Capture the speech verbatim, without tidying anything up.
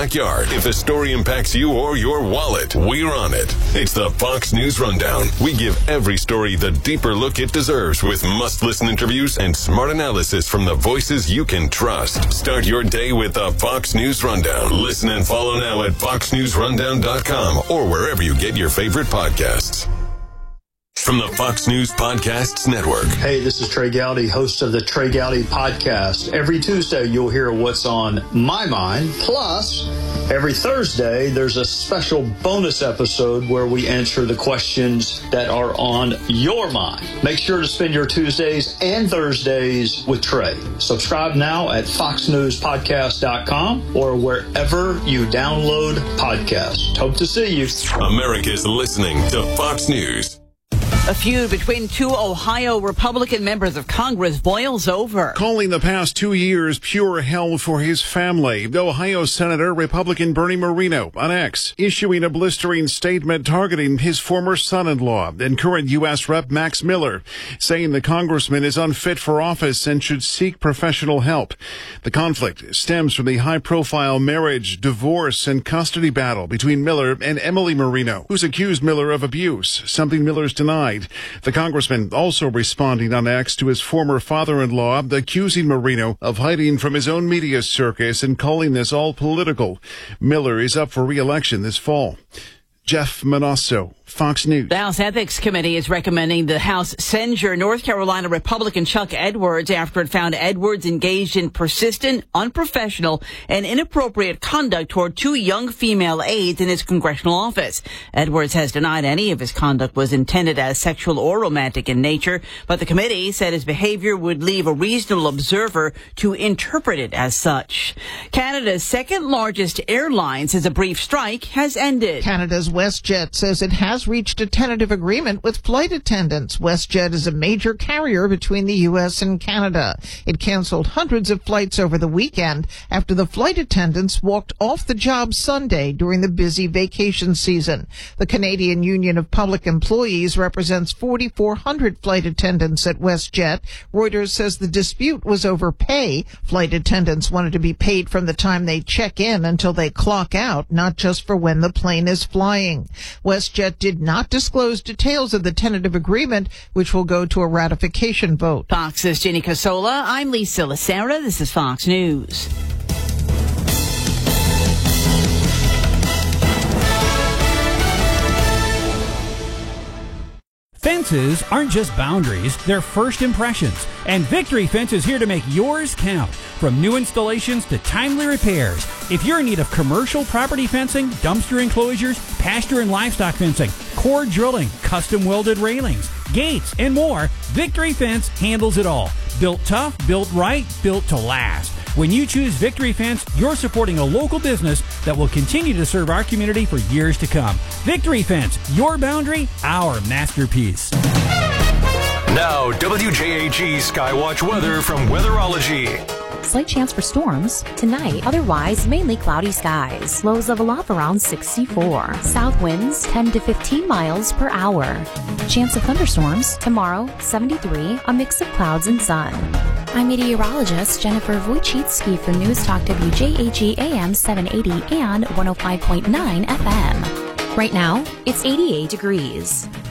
backyard. If the story impacts you or your wallet, we're on it. It's the Fox News Rundown. We give every story the deeper look it deserves with must-listen interviews and smart analysis from the voices you can trust. Start your day with the Fox News Rundown. Listen and follow now at fox news rundown dot com or wherever you get your favorite podcasts. From the Fox News Podcasts Network. Hey, this is Trey Gowdy, host of the Trey Gowdy Podcast. Every Tuesday, you'll hear what's on my mind. Plus, every Thursday, there's a special bonus episode where we answer the questions that are on your mind. Make sure to spend your Tuesdays and Thursdays with Trey. Subscribe now at fox news podcast dot com or wherever you download podcasts. Hope to see you. America's listening to Fox News. A feud between two Ohio Republican members of Congress boils over. Calling the past two years pure hell for his family, Ohio Senator Republican Bernie Moreno on X issuing a blistering statement targeting his former son-in-law and current U S Rep Max Miller, saying the congressman is unfit for office and should seek professional help. The conflict stems from the high-profile marriage, divorce, and custody battle between Miller and Emily Moreno, who's accused Miller of abuse, something Miller's denied. The congressman also responding on X to his former father-in-law, accusing Moreno of hiding from his own media circus and calling this all political. Miller is up for re-election this fall. Jeff Manasso, Fox News. The House Ethics Committee is recommending the House censure North Carolina Republican Chuck Edwards after it found Edwards engaged in persistent, unprofessional, and inappropriate conduct toward two young female aides in his congressional office. Edwards has denied any of his conduct was intended as sexual or romantic in nature, but the committee said his behavior would leave a reasonable observer to interpret it as such. Canada's second largest airline says a brief strike has ended. Canada's WestJet says it has reached a tentative agreement with flight attendants. WestJet is a major carrier between the U S and Canada. It canceled hundreds of flights over the weekend after the flight attendants walked off the job Sunday during the busy vacation season. The Canadian Union of Public Employees represents forty-four hundred flight attendants at WestJet. Reuters says the dispute was over pay. Flight attendants wanted to be paid from the time they check in until they clock out, not just for when the plane is flying. WestJet did not disclose details of the tentative agreement, which will go to a ratification vote. Fox's Jenny Casola. I'm Lisa Lacera. This is Fox News. Fences aren't just boundaries, they're first impressions. And Victory Fence is here to make yours count. From new installations to timely repairs. If you're in need of commercial property fencing, dumpster enclosures, pasture and livestock fencing, core drilling, custom welded railings, gates, and more, Victory Fence handles it all. Built tough, built right, built to last. When you choose Victory Fence, you're supporting a local business that will continue to serve our community for years to come. Victory Fence, your boundary, our masterpiece. Now, W J H E Skywatch weather from Weatherology. Slight chance for storms tonight. Otherwise, mainly cloudy skies. Lows level off around sixty-four. South winds ten to fifteen miles per hour. Chance of thunderstorms tomorrow, seventy-three. A mix of clouds and sun. I'm meteorologist Jennifer Wojcicki for News Talk W J H E A M seven eighty and one oh five point nine F M. Right now, it's eighty-eight degrees.